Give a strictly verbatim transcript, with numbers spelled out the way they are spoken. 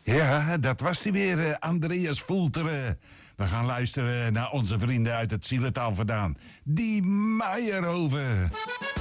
Ja, dat was hij weer, uh, Andreas Voelteren. We gaan luisteren naar onze vrienden uit het Zielentaal vandaan. Die Meijerhoven.